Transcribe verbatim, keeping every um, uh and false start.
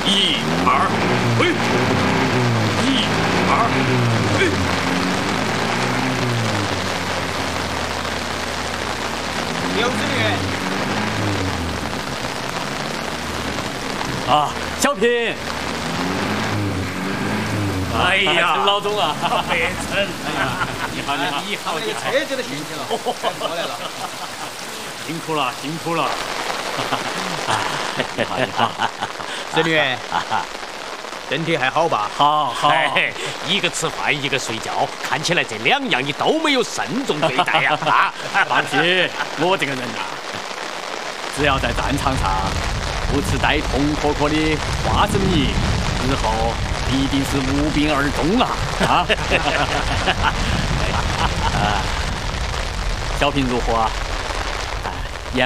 一二，嘿，一二，嘿。 刘子玉。啊，小平。 哎呀， 陈老总啊， 别陈！哎呀，你好，你好， 你好，这个车子都进去了，过来了， 辛苦了，辛苦了。你好，你好， 子女，身体还好吧？ 好好。 一个吃饭，一个睡觉，看起来这两样你都没有慎重对待呀！啊， 放心，我这个人呐，只要在战场上不吃带痛壳壳的花生米，日后。 一定是无病而终啊！啊，小平如何啊？